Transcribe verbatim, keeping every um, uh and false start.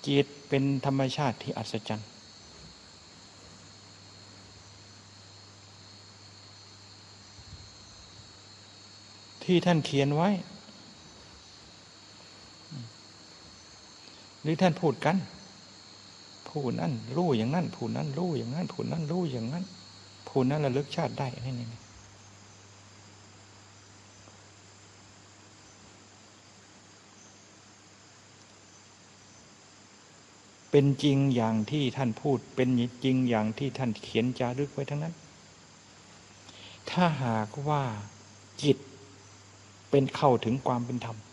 จิตเป็นธรรมชาติที่อัศจรรย์ที่ท่านเขียนไว้หรือท่านพูดกันผู้นั้นรู้อย่างนั้นผู้นั้นรู้อย่างนั้นผู้นั้นรู้อย่างนั้นผู้นั้นระลึกชาติได้นี่นี่เป็นจริงอย่างที่ท่านพูดเป็นจริงอย่างที่ท่านเขียนจารึกไว้ทั้งนั้นถ้าหากว่าจิตเป็นเข้าถึงความเป็นธรรม